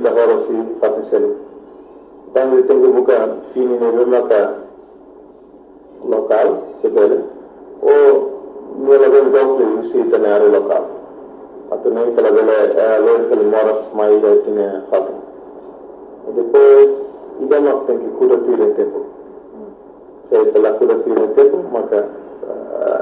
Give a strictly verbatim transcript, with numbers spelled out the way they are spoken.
ka horo si fati selu tangi tengu buka fini ne remata local sebele o nela ben dokle usi tanare local atau nem kala bele lo fel moras mai da tine fati depois ida mak tenki kuda tire tempo saya telah kuda tire tempo maka